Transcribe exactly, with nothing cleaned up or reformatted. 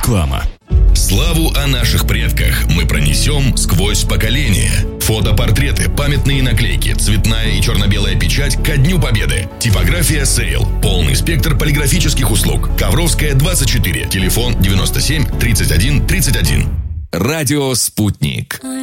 Реклама. Славу о наших предках мы пронесем сквозь поколения. Фотопортреты, памятные наклейки, цветная и черно-белая печать ко Дню Победы. Типография «Сейл». Полный спектр полиграфических услуг. Ковровская, двадцать четыре. Телефон девяносто семь тридцать один тридцать один. Радио «Спутник».